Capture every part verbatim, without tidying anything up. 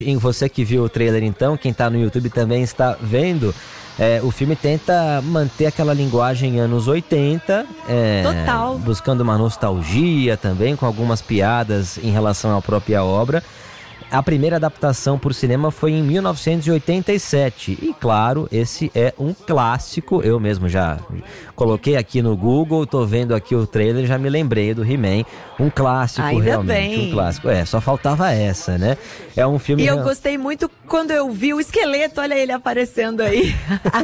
Em você que viu o trailer então, quem tá no YouTube também está vendo, é, o filme tenta manter aquela linguagem anos oitenta, é, Total. buscando uma nostalgia também, com algumas piadas em relação à própria obra. A primeira adaptação por cinema foi em mil novecentos e oitenta e sete e, claro, esse é um clássico. Eu mesmo já coloquei aqui no Google, tô vendo aqui o trailer, já me lembrei do He-Man. Um clássico, Ainda realmente, bem. um clássico. É, só faltava essa, né? É um filme... E eu gostei muito quando eu vi o esqueleto, olha ele aparecendo aí.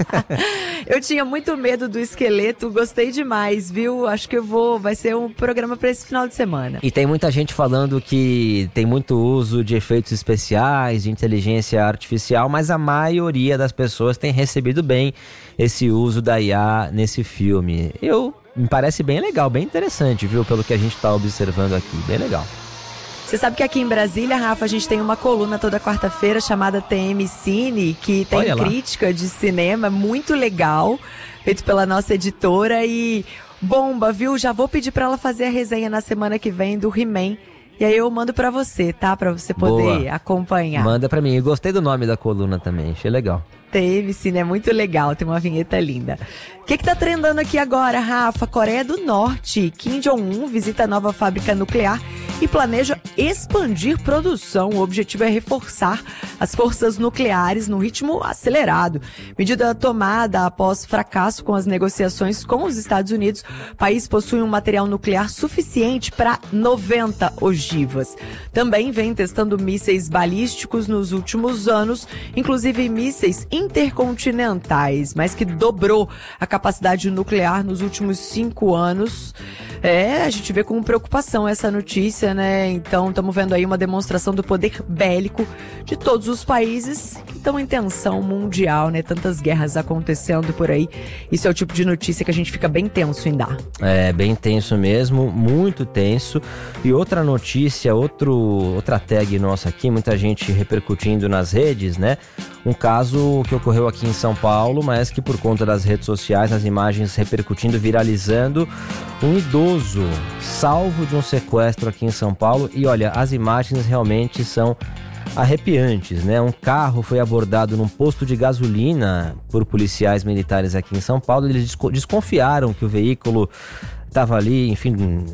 Eu tinha muito medo do esqueleto, gostei demais, viu? Acho que eu vou, vai ser um programa para esse final de semana. E tem muita gente falando que tem muito uso de efeitos especiais, de inteligência artificial, mas a maioria das pessoas tem recebido bem esse uso da I A nesse filme. Eu, me parece bem legal, bem interessante, viu? Pelo que a gente está observando aqui, bem legal. Você sabe que aqui em Brasília, Rafa, a gente tem uma coluna toda quarta-feira chamada T M Cine, que tem Olha lá. crítica de cinema muito legal, feito pela nossa editora e bomba, viu? Já vou pedir pra ela fazer a resenha na semana que vem do He-Man. E aí eu mando pra você, tá? Pra você poder Boa. acompanhar. Manda pra mim. Eu gostei do nome da coluna também, achei legal. T M Cine é muito legal, tem uma vinheta linda. O que que tá trendando aqui agora, Rafa? Coreia do Norte. Kim Jong-un visita a nova fábrica nuclear e planeja expandir produção. O objetivo é reforçar as forças nucleares no ritmo acelerado. Medida tomada após fracasso com as negociações com os Estados Unidos, o país possui um material nuclear suficiente para noventa ogivas. Também vem testando mísseis balísticos nos últimos anos, inclusive mísseis intercontinentais, mas que dobrou a capacidade nuclear nos últimos cinco anos. É, a gente vê com preocupação essa notícia, né? Então, estamos vendo aí uma demonstração do poder bélico de todos os países que estão em tensão mundial, né? Tantas guerras acontecendo por aí. Isso é o tipo de notícia que a gente fica bem tenso em dar. É, bem tenso mesmo, muito tenso. E outra notícia, outro, outra tag nossa aqui, muita gente repercutindo nas redes, né? Um caso que ocorreu aqui em São Paulo, mas que por conta das redes sociais, as imagens repercutindo, viralizando, um idoso salvo de um sequestro aqui em São Paulo. E olha, as imagens realmente são arrepiantes, né? Um carro foi abordado num posto de gasolina por policiais militares aqui em São Paulo. Eles desconfiaram que o veículo estava ali, enfim,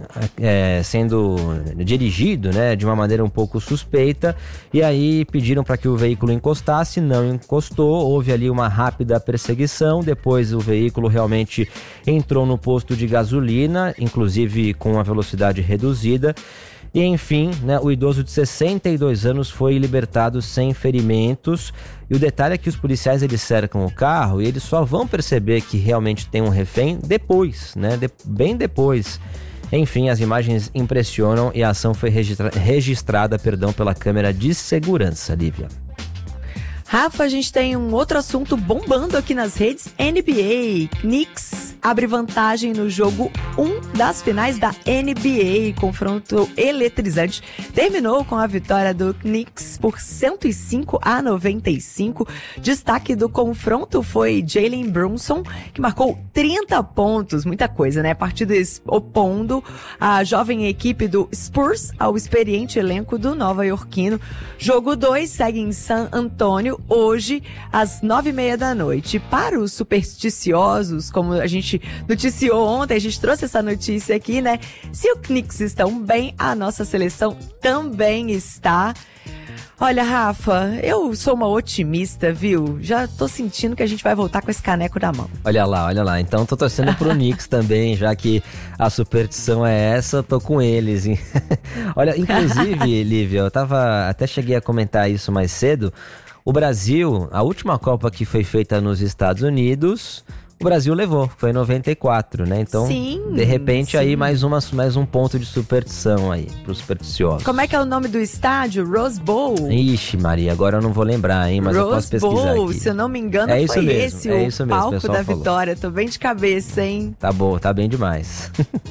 é, sendo dirigido, né, de uma maneira um pouco suspeita, e aí pediram para que o veículo encostasse, não encostou, houve ali uma rápida perseguição, depois o veículo realmente entrou no posto de gasolina, inclusive com uma velocidade reduzida, e enfim, né, o idoso de sessenta e dois anos foi libertado sem ferimentos. E o detalhe é que os policiais eles cercam o carro e eles só vão perceber que realmente tem um refém depois, né, de, bem depois. Enfim, as imagens impressionam e a ação foi registra- registrada perdão, pela câmera de segurança, Lívia. Rafa, a gente tem um outro assunto bombando aqui nas redes. N B A. Knicks abre vantagem no jogo um das finais da N B A. Confronto eletrizante. Terminou com a vitória do Knicks por cento e cinco a noventa e cinco. Destaque do confronto foi Jalen Brunson, que marcou trinta pontos. Muita coisa, né? Partida opondo a jovem equipe do Spurs ao experiente elenco do nova-iorquino. Jogo dois segue em San Antônio, hoje, às nove e meia da noite. Para os supersticiosos, como a gente noticiou ontem, a gente trouxe essa notícia aqui, né? Se o Knicks estão bem, a nossa seleção também está. Olha, Rafa, eu sou uma otimista, viu? Já tô sentindo que a gente vai voltar com esse caneco na mão. Olha lá, olha lá. Então tô torcendo pro Knicks também, já que a superstição é essa, tô com eles. Hein? Olha, inclusive, Lívia, eu tava, até cheguei a comentar isso mais cedo. O Brasil, a última Copa que foi feita nos Estados Unidos, o Brasil levou, foi em noventa e quatro, né? Então, sim, de repente, sim. aí mais, uma, mais um ponto de superstição aí, pros supersticiosos. Como é que é o nome do estádio? Rose Bowl? Ixi, Maria, agora eu não vou lembrar, hein? Mas Rose eu posso pesquisar Bowl, aqui. se eu não me engano, é isso foi mesmo, esse é o isso mesmo, palco o pessoal da falou. vitória. Tô bem de cabeça, hein? Tá bom, tá bem demais.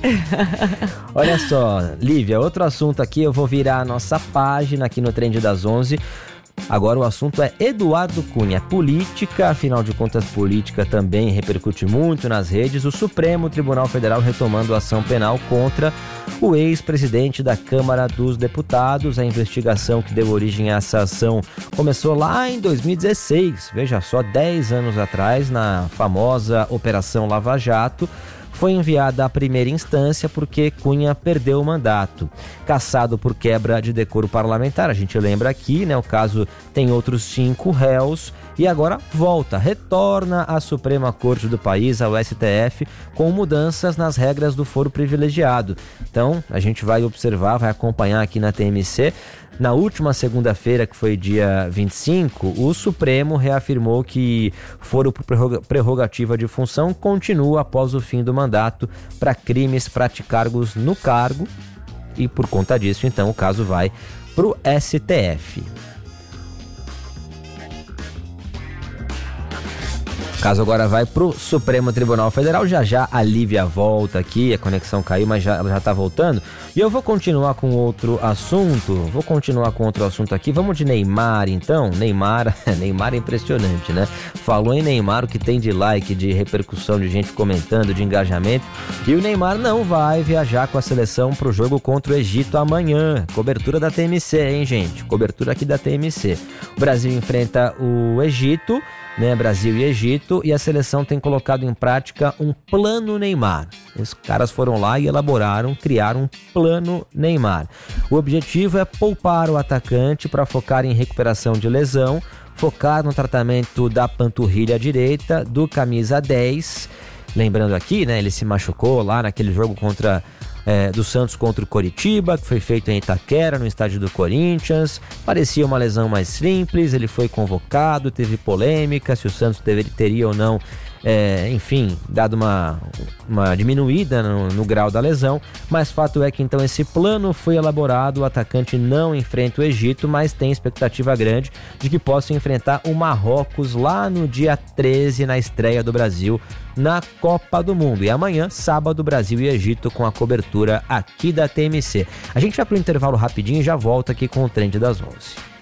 Olha só, Lívia, outro assunto aqui, eu vou virar a nossa página aqui no Trend das onze. Agora o assunto é Eduardo Cunha, política, afinal de contas política também repercute muito nas redes. O Supremo Tribunal Federal retomando a ação penal contra o ex-presidente da Câmara dos Deputados. A investigação que deu origem a essa ação começou lá em dois mil e dezesseis, veja só, dez anos atrás, na famosa Operação Lava Jato. Foi enviada à primeira instância porque Cunha perdeu o mandato. Cassado por quebra de decoro parlamentar, a gente lembra aqui, né? O caso tem outros cinco réus e agora volta, retorna à Suprema Corte do país, ao S T F, com mudanças nas regras do foro privilegiado. Então, a gente vai observar, vai acompanhar aqui na T M C. Na última segunda-feira, que foi dia vinte e cinco, o Supremo reafirmou que foro por prerrogativa de função continua após o fim do mandato para crimes praticados no cargo e, por conta disso, então, o caso vai para o S T F. O caso agora vai para o Supremo Tribunal Federal. Já já a Lívia volta aqui, a conexão caiu, mas já, ela já está voltando. E eu vou continuar com outro assunto, vou continuar com outro assunto aqui. Vamos de Neymar, então. Neymar, Neymar é impressionante, né? Falou em Neymar, o que tem de like, de repercussão, de gente comentando, de engajamento. E o Neymar não vai viajar com a seleção para o jogo contra o Egito amanhã. Cobertura da T M C, hein, gente? Cobertura aqui da T M C. O Brasil enfrenta o Egito, né, Brasil e Egito, e a seleção tem colocado em prática um plano Neymar. Os caras foram lá e elaboraram, criaram um plano Neymar. O objetivo é poupar o atacante para focar em recuperação de lesão, focar no tratamento da panturrilha direita, do camisa dez. Lembrando aqui, né, ele se machucou lá naquele jogo contra... É, do Santos contra o Coritiba, que foi feito em Itaquera, no estádio do Corinthians. Parecia uma lesão mais simples, ele foi convocado, teve polêmica se o Santos deveria, teria ou não, é, enfim, dado uma, uma diminuída no, no grau da lesão, mas fato é que então esse plano foi elaborado. O atacante não enfrenta o Egito, mas tem expectativa grande de que possa enfrentar o Marrocos lá no dia treze, na estreia do Brasil na Copa do Mundo. E amanhã, sábado, Brasil e Egito com a cobertura aqui da T M C. A gente vai para o intervalo rapidinho e já volta aqui com o Trend das onze.